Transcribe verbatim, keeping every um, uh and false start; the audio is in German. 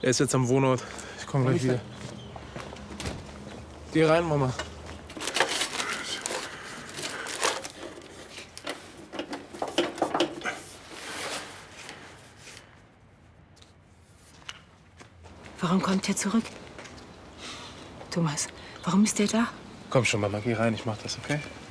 Er ist jetzt am Wohnort. Ich komme gleich wieder. Geh rein, Mama. Warum kommt er zurück? Thomas, warum ist er da? Komm schon, Mama, geh rein, ich mach das, okay?